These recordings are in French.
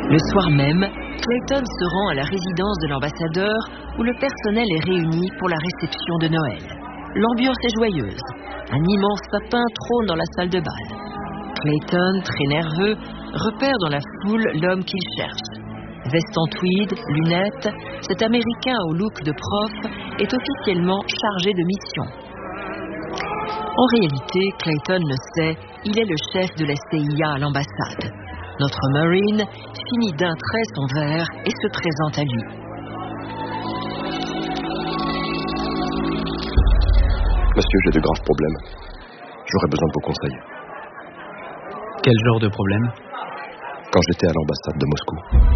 Le soir même, Clayton se rend à la résidence de l'ambassadeur où le personnel est réuni pour la réception de Noël. L'ambiance est joyeuse. Un immense sapin trône dans la salle de bal. Clayton, très nerveux, repère dans la foule l'homme qu'il cherche. Veste en tweed, lunettes, cet Américain au look de prof est officiellement chargé de mission. En réalité, Clayton le sait, il est le chef de la CIA à l'ambassade. Notre Marine finit d'un trait son verre et se présente à lui. Monsieur, j'ai de graves problèmes. J'aurais besoin de vos conseils. Quel genre de problème? Quand j'étais à l'ambassade de Moscou.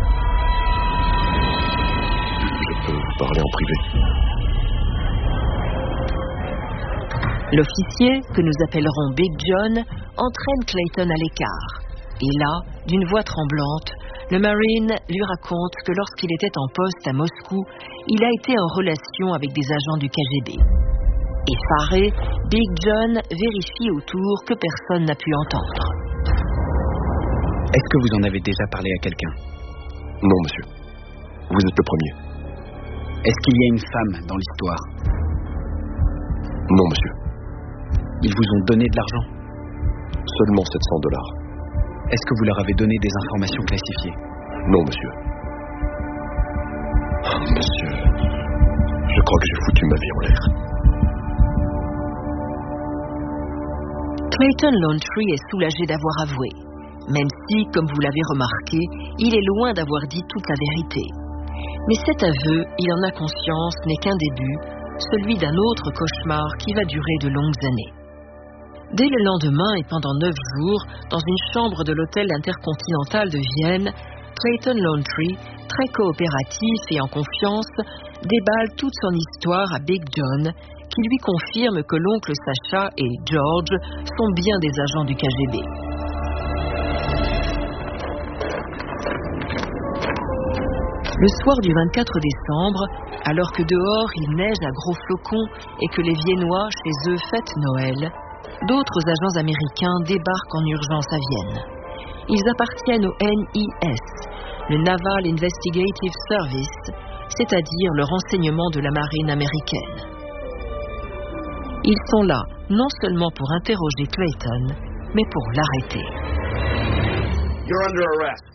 Je peux vous parler en privé. L'officier, que nous appellerons Big John, entraîne Clayton à l'écart. Et là, d'une voix tremblante, le Marine lui raconte que lorsqu'il était en poste à Moscou, il a été en relation avec des agents du KGB. Effaré, Big John vérifie autour que personne n'a pu entendre. Est-ce que vous en avez déjà parlé à quelqu'un? Non, monsieur. Vous êtes le premier. Est-ce qu'il y a une femme dans l'histoire? Non, monsieur. Ils vous ont donné de l'argent? Seulement $700. Est-ce que vous leur avez donné des informations classifiées? Non, monsieur. Oh, monsieur, je crois que j'ai foutu ma vie en l'air. Clayton Laundrie est soulagé d'avoir avoué, même si, comme vous l'avez remarqué, il est loin d'avoir dit toute la vérité. Mais cet aveu, il en a conscience, n'est qu'un début, celui d'un autre cauchemar qui va durer de longues années. Dès le lendemain et pendant 9 jours, dans une chambre de l'hôtel intercontinental de Vienne, Clayton Laundrie, très coopératif et en confiance, déballe toute son histoire à Big John, qui lui confirme que l'oncle Sacha et George sont bien des agents du KGB. Le soir du 24 décembre, alors que dehors il neige à gros flocons et que les Viennois, chez eux, fêtent Noël, d'autres agents américains débarquent en urgence à Vienne. Ils appartiennent au NIS, le Naval Investigative Service, c'est-à-dire le renseignement de la marine américaine. Ils sont là, non seulement pour interroger Clayton, mais pour l'arrêter. You're under arrest.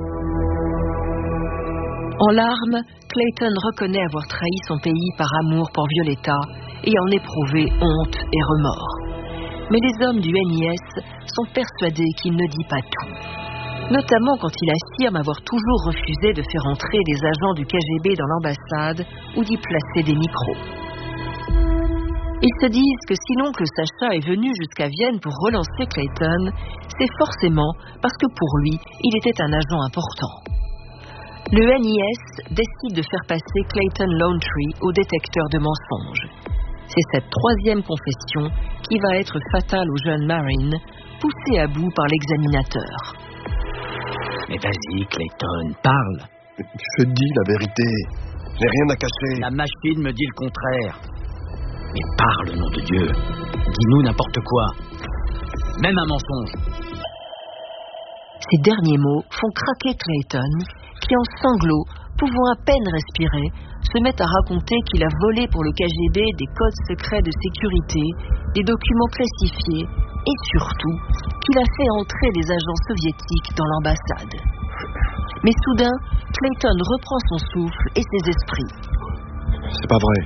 En larmes, Clayton reconnaît avoir trahi son pays par amour pour Violetta et en éprouver honte et remords. Mais les hommes du NIS sont persuadés qu'il ne dit pas tout. Notamment quand il affirme avoir toujours refusé de faire entrer des agents du KGB dans l'ambassade ou d'y placer des micros. Ils se disent que si l'oncle Sacha est venu jusqu'à Vienne pour relancer Clayton, c'est forcément parce que pour lui, il était un agent important. Le NIS décide de faire passer Clayton Laundrie au détecteur de mensonges. C'est cette troisième confession qui va être fatale au jeune Marine, poussé à bout par l'examinateur. Mais vas-y, Clayton, parle. Je dis la vérité. J'ai rien à cacher. La machine me dit le contraire. Mais parle, nom de Dieu. Dis-nous n'importe quoi. Même un mensonge. Ces derniers mots font craquer Clayton, qui en sanglots, pouvant à peine respirer, se met à raconter qu'il a volé pour le KGB des codes secrets de sécurité, des documents classifiés et surtout qu'il a fait entrer des agents soviétiques dans l'ambassade. Mais soudain, Clayton reprend son souffle et ses esprits. C'est pas vrai.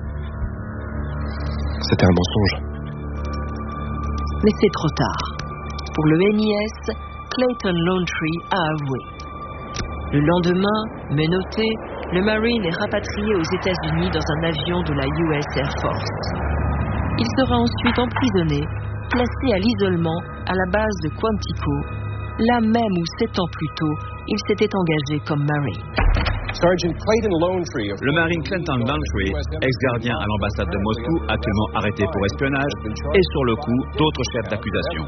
C'était un mensonge. Mais c'est trop tard. Pour le NIS, Clayton Laundrie a avoué. Le lendemain, menotté, le Marine est rapatrié aux États-Unis dans un avion de la US Air Force. Il sera ensuite emprisonné, placé à l'isolement à la base de Quantico, là même où 7 ans plus tôt, il s'était engagé comme Marine. Le Marine Clayton Laundrie, ex-gardien à l'ambassade de Moscou, actuellement arrêté pour espionnage, et sur le coup d'autres chefs d'accusation.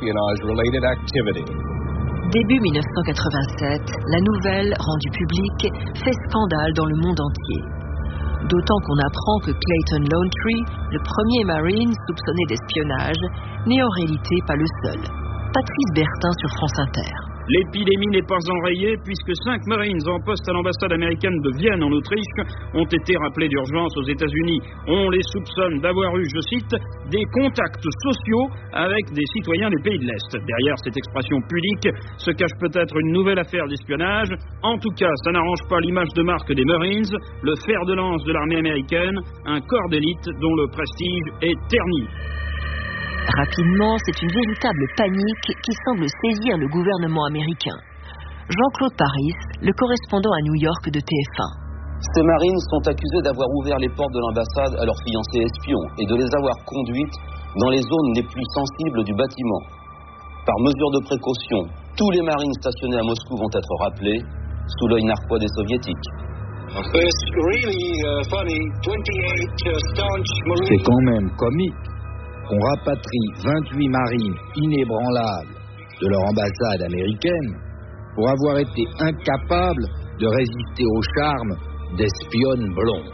Début 1987, la nouvelle, rendue publique, fait scandale dans le monde entier. D'autant qu'on apprend que Clayton Laundrie, le premier Marine soupçonné d'espionnage, n'est en réalité pas le seul. Patrice Bertin sur France Inter. L'épidémie n'est pas enrayée puisque 5 Marines en poste à l'ambassade américaine de Vienne en Autriche ont été rappelés d'urgence aux États-Unis. On les soupçonne d'avoir eu, je cite, des contacts sociaux avec des citoyens des pays de l'Est. Derrière cette expression pudique se cache peut-être une nouvelle affaire d'espionnage. En tout cas, ça n'arrange pas l'image de marque des Marines, le fer de lance de l'armée américaine, un corps d'élite dont le prestige est terni. Rapidement, c'est une véritable panique qui semble saisir le gouvernement américain. Jean-Claude Paris, le correspondant à New York de TF1. Ces marines sont accusés d'avoir ouvert les portes de l'ambassade à leurs fiancés espions et de les avoir conduites dans les zones les plus sensibles du bâtiment. Par mesure de précaution, tous les marines stationnés à Moscou vont être rappelés sous l'œil narquois des soviétiques. C'est quand même comique qu'on rapatrie 28 marines inébranlables de leur ambassade américaine pour avoir été incapables de résister au charme d'espionnes blondes.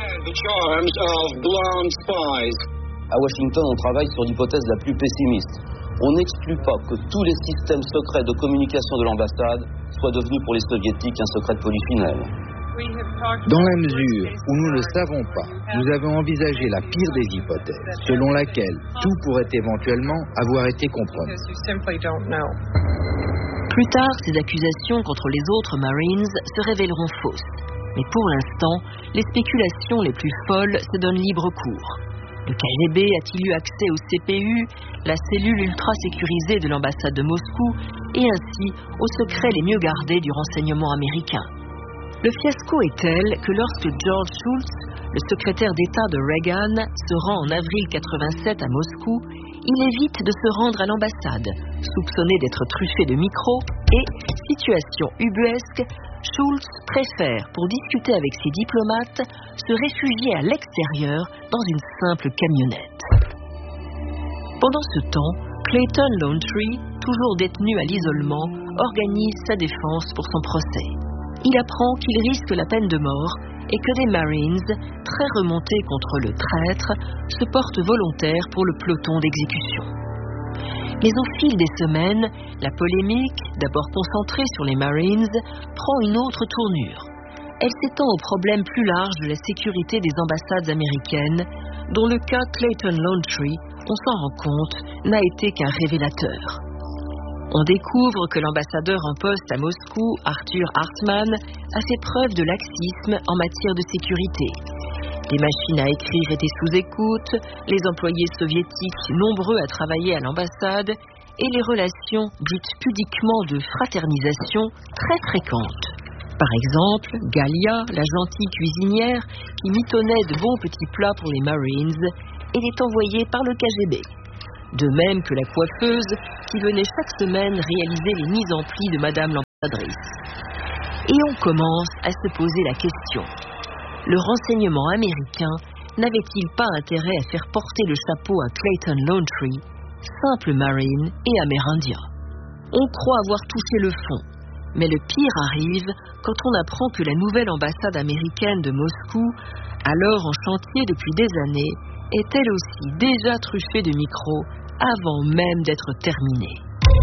À Washington, on travaille sur l'hypothèse la plus pessimiste. On n'exclut pas que tous les systèmes secrets de communication de l'ambassade soient devenus pour les soviétiques un secret de polichinelle. Dans la mesure où nous ne le savons pas, nous avons envisagé la pire des hypothèses, selon laquelle tout pourrait éventuellement avoir été compromis. Plus tard, ces accusations contre les autres Marines se révéleront fausses. Mais pour l'instant, les spéculations les plus folles se donnent libre cours. Le KGB a-t-il eu accès au CPU, la cellule ultra-sécurisée de l'ambassade de Moscou, et ainsi aux secrets les mieux gardés du renseignement américain? Le fiasco est tel que lorsque George Shultz, le secrétaire d'État de Reagan, se rend en avril 87 à Moscou, il évite de se rendre à l'ambassade, soupçonné d'être truffé de micros, et, situation ubuesque, Shultz préfère, pour discuter avec ses diplomates, se réfugier à l'extérieur dans une simple camionnette. Pendant ce temps, Clayton Laundrie, toujours détenu à l'isolement, organise sa défense pour son procès. Il apprend qu'il risque la peine de mort et que des Marines, très remontés contre le traître, se portent volontaires pour le peloton d'exécution. Mais au fil des semaines, la polémique, d'abord concentrée sur les Marines, prend une autre tournure. Elle s'étend au problème plus large de la sécurité des ambassades américaines, dont le cas Clayton Laundrie, on s'en rend compte, n'a été qu'un révélateur. On découvre que l'ambassadeur en poste à Moscou, Arthur Hartmann, a fait preuve de laxisme en matière de sécurité. Les machines à écrire étaient sous écoute, les employés soviétiques nombreux à travailler à l'ambassade et les relations dites pudiquement de fraternisation très fréquentes. Par exemple, Galia, la gentille cuisinière qui mitonnait de bons petits plats pour les Marines, était envoyée par le KGB. De même que la coiffeuse qui venait chaque semaine réaliser les mises en pli de Madame l'ambassadrice. Et on commence à se poser la question. Le renseignement américain n'avait-il pas intérêt à faire porter le chapeau à Clayton Laundrie, simple marine et amérindien? On croit avoir touché le fond, mais le pire arrive quand on apprend que la nouvelle ambassade américaine de Moscou, alors en chantier depuis des années, est elle aussi déjà truffée de micros avant même d'être terminée.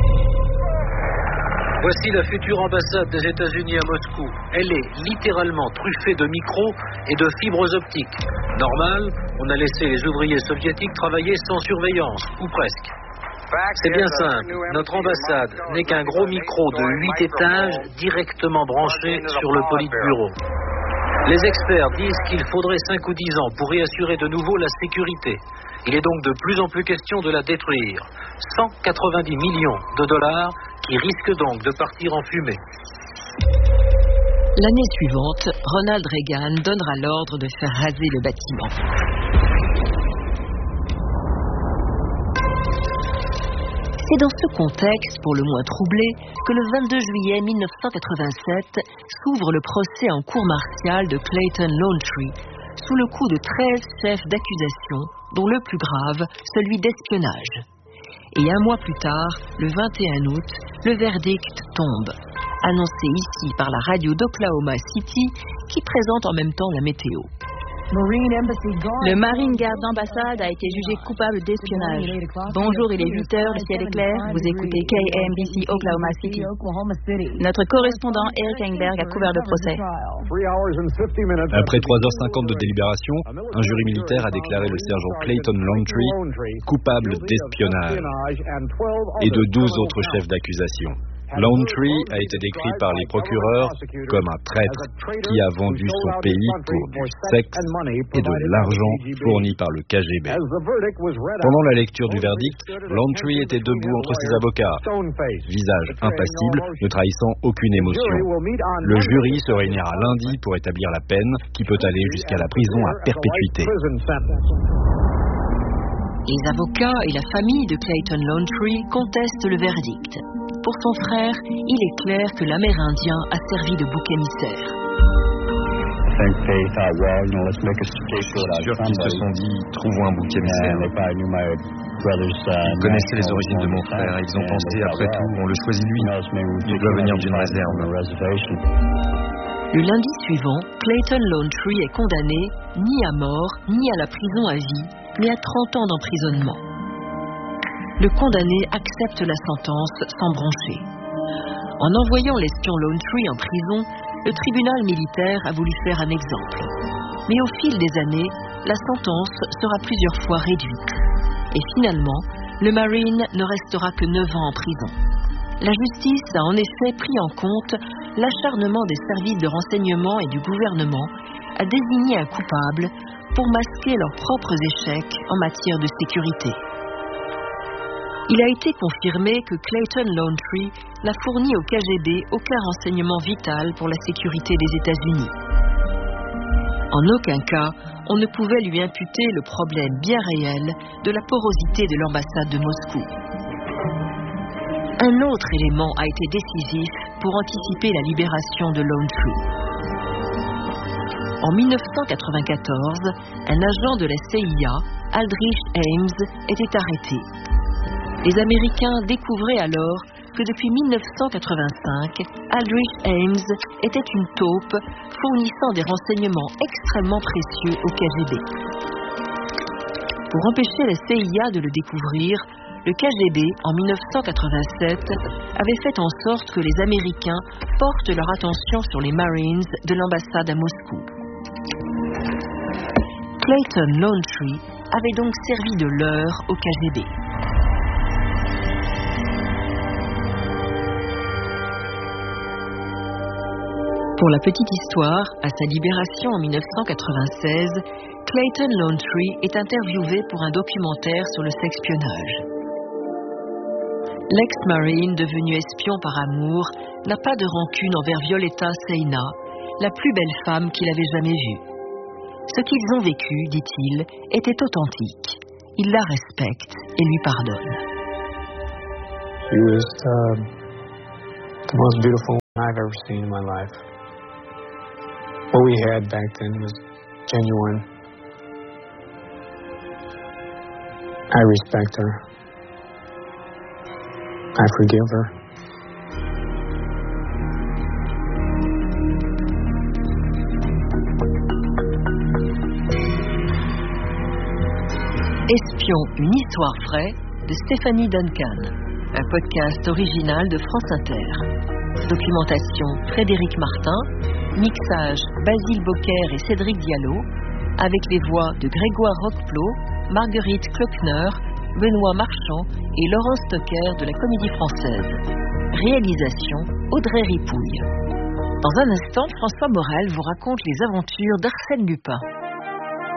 Voici la future ambassade des États-Unis à Moscou. Elle est littéralement truffée de micros et de fibres optiques. Normal, on a laissé les ouvriers soviétiques travailler sans surveillance, ou presque. C'est bien simple, notre ambassade n'est qu'un gros micro de 8 étages directement branché sur le Politburo. Les experts disent qu'il faudrait 5 ou 10 ans pour y assurer de nouveau la sécurité. Il est donc de plus en plus question de la détruire. 190 millions de dollars qui risquent donc de partir en fumée. L'année suivante, Ronald Reagan donnera l'ordre de faire raser le bâtiment. C'est dans ce contexte, pour le moins troublé, que le 22 juillet 1987 s'ouvre le procès en cour martiale de Clayton Laundrie, sous le coup de 13 chefs d'accusation, dont le plus grave, celui d'espionnage. Et un mois plus tard, le 21 août, le verdict tombe, annoncé ici par la radio d'Oklahoma City, qui présente en même temps la météo. Le Marine Guard d'ambassade a été jugé coupable d'espionnage. Bonjour, il est 8h, le ciel est clair. Vous écoutez KMBC Oklahoma City. Notre correspondant Eric Engberg a couvert le procès. Après 3h50 de délibération, un jury militaire a déclaré le sergent Clayton Longtree coupable d'espionnage et de 12 autres chefs d'accusation. Longtree a été décrit par les procureurs comme un traître qui a vendu son pays pour du sexe et de l'argent fourni par le KGB. Pendant la lecture du verdict, Longtree était debout entre ses avocats, visage impassible, ne trahissant aucune émotion. Le jury se réunira lundi pour établir la peine qui peut aller jusqu'à la prison à perpétuité. Les avocats et la famille de Clayton Longtree contestent le verdict. Pour son frère, il est clair que l'Amérindien a servi de bouc émissaire. Je suis sûr qu'ils se sont dit, trouvons un bouc émissaire. Ils connaissaient les origines de mon frère et ils ont pensé, après tout, on le choisit lui. Il doit venir d'une réserve. Le lundi suivant, Clayton Longtree est condamné ni à mort, ni à la prison à vie, mais à 30 ans d'emprisonnement. Le condamné accepte la sentence sans broncher. En envoyant l'espion Longtree en prison, le tribunal militaire a voulu faire un exemple. Mais au fil des années, la sentence sera plusieurs fois réduite. Et finalement, le Marine ne restera que 9 ans en prison. La justice a en effet pris en compte l'acharnement des services de renseignement et du gouvernement à désigner un coupable pour masquer leurs propres échecs en matière de sécurité. Il a été confirmé que Clayton Longtree n'a fourni au KGB aucun renseignement vital pour la sécurité des États-Unis. En aucun cas, on ne pouvait lui imputer le problème bien réel de la porosité de l'ambassade de Moscou. Un autre élément a été décisif pour anticiper la libération de Longtree. En 1994, un agent de la CIA, Aldrich Ames, était arrêté. Les Américains découvraient alors que depuis 1985, Aldrich Ames était une taupe fournissant des renseignements extrêmement précieux au KGB. Pour empêcher la CIA de le découvrir, le KGB, en 1987, avait fait en sorte que les Américains portent leur attention sur les Marines de l'ambassade à Moscou. Clayton Longtree avait donc servi de leurre au KGB. Pour la petite histoire, à sa libération en 1996, Clayton Longtree est interviewé pour un documentaire sur le sexpionnage. L'ex-marine devenu espion par amour n'a pas de rancune envers Violeta Seyna, la plus belle femme qu'il avait jamais vue. Ce qu'ils ont vécu, dit-il, était authentique. Il la respecte et lui pardonne. She was the most beautiful woman I've ever seen in my life. What we had back then was genuine. I respect her. I forgive her. Espion, une histoire vraie de Stéphanie Duncan, un podcast original de France Inter. Documentation Frédéric Martin, mixage Basile Bocquer et Cédric Diallo, avec les voix de Grégoire Roqueplot, Marguerite Klockner, Benoît Marchand et Laurence Stocker de la Comédie Française. Réalisation Audrey Ripouille. Dans un instant, François Morel vous raconte les aventures d'Arsène Lupin.